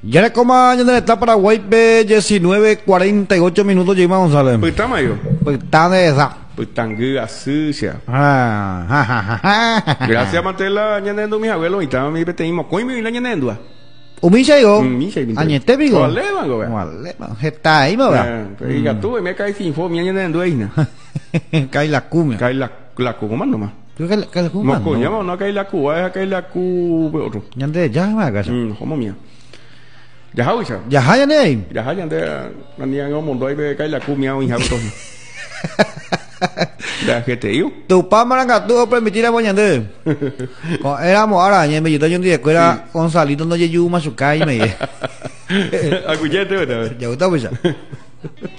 Ya le coma ya está Paraguay B19:48 Jimmy González. Pues está mayo. Pues está de esa. Pues tan sucia. Ah, Gracias Martela ñanendo mis abuelos y estaba mi peteísmo. Coño mi la ñanendo. Umisha yo. Misha y Añete bigo. Vale, mango. Vale, está ahí, ¿verdad? Diga tú, me cae sin fo mi ñanendo ahí na. Cae la cumbia. Cae la cuma nomás. ¿Tú cae la cumbia? No coño, no cae la cuba, es cae la cuba otro. Ñande ya me hagas. Como mía. Ya hausa. Ya hay ahí. Ya hay ande nandian o mundo ahí cae la cumbia o hija otro. Ya que te digo. Tu pa maranga tú permitir a Boñande. Éramos ahora, me yo un día escuela Gonzalito no yeyu machucay me. Acullete, ¿verdad? Ya gusta pues.